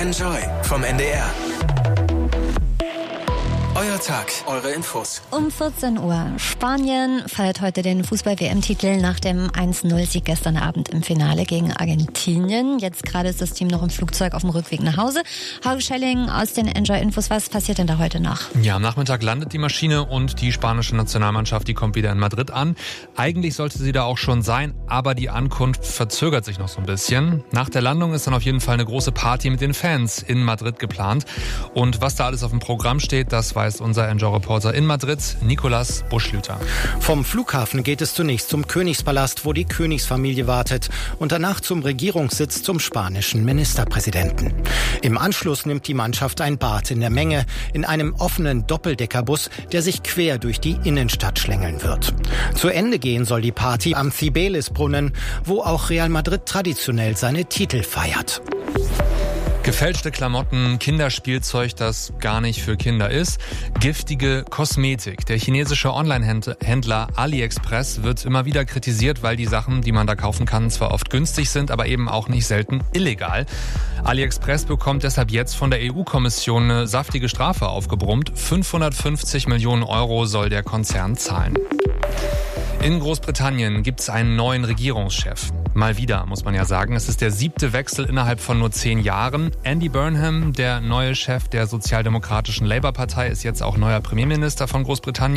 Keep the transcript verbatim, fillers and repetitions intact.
Enjoy vom N D R. Euer Tag, eure Infos. Um vierzehn Uhr. Spanien feiert heute den Fußball-W M-Titel nach dem eins null Sieg gestern Abend im Finale gegen Argentinien. Jetzt gerade ist das Team noch im Flugzeug auf dem Rückweg nach Hause. Hauke Schelling aus den Enjoy-Infos. Was passiert denn da heute noch? Ja, am Nachmittag landet die Maschine und die spanische Nationalmannschaft, die kommt wieder in Madrid an. Eigentlich sollte sie da auch schon sein, aber die Ankunft verzögert sich noch so ein bisschen. Nach der Landung ist dann auf jeden Fall eine große Party mit den Fans in Madrid geplant. Und was da alles auf dem Programm steht, das weiß unser Enjoy-Reporter in Madrid, Nicolas Buschlüter. Vom Flughafen geht es zunächst zum Königspalast, wo die Königsfamilie wartet, und danach zum Regierungssitz zum spanischen Ministerpräsidenten. Im Anschluss nimmt die Mannschaft ein Bad in der Menge in einem offenen Doppeldeckerbus, der sich quer durch die Innenstadt schlängeln wird. Zu Ende gehen soll die Party am Cibeles-Brunnen, wo auch Real Madrid traditionell seine Titel feiert. Gefälschte Klamotten, Kinderspielzeug, das gar nicht für Kinder ist, giftige Kosmetik. Der chinesische Online-Händler AliExpress wird immer wieder kritisiert, weil die Sachen, die man da kaufen kann, zwar oft günstig sind, aber eben auch nicht selten illegal. AliExpress bekommt deshalb jetzt von der E U-Kommission eine saftige Strafe aufgebrummt. fünfhundertfünfzig Millionen Euro soll der Konzern zahlen. In Großbritannien gibt es einen neuen Regierungschef. Mal wieder, muss man ja sagen. Es ist der siebte Wechsel innerhalb von nur zehn Jahren. Andy Burnham, der neue Chef der sozialdemokratischen Labour-Partei, ist jetzt auch neuer Premierminister von Großbritannien.